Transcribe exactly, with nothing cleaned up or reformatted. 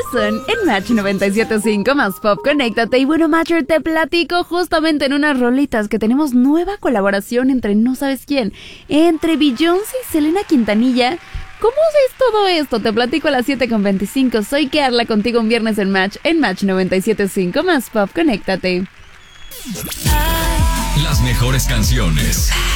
Anderson en Match noventa y siete punto cinco más Pop, conéctate. Y bueno, Matcher, te platico justamente en unas rolitas que tenemos nueva colaboración entre no sabes quién, entre Beyoncé y Selena Quintanilla. ¿Cómo es todo esto? Te platico a las siete con veinticinco. Soy Carla, contigo un viernes en Match, en Match noventa y siete punto cinco más Pop, conéctate. Las mejores canciones.